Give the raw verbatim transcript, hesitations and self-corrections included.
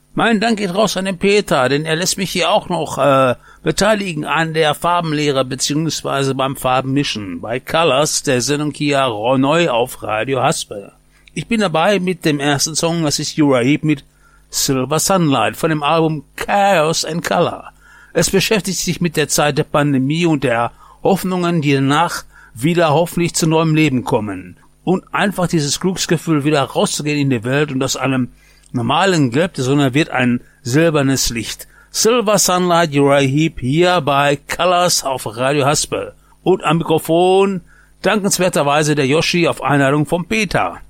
Mein Dank geht raus an den Peter, denn er lässt mich hier auch noch äh, beteiligen an der Farbenlehre beziehungsweise beim Farbenmischen bei Colors, der Sendung hier neu auf Radio Haspel. Ich bin dabei mit dem ersten Song, das ist Uriah Heep mit Silver Sunlight von dem Album Chaos and Color. Es beschäftigt sich mit der Zeit der Pandemie und der Hoffnungen, die danach wieder hoffentlich zu neuem Leben kommen. Und einfach dieses Glücksgefühl, wieder rauszugehen in die Welt und aus einem normalen Gelb der Sonne wird ein silbernes Licht. Silver Sunlight, Uriah Heep, hier bei Colors auf Radio Haspel. Und am Mikrofon dankenswerterweise der Yoshi auf Einladung vom Peter.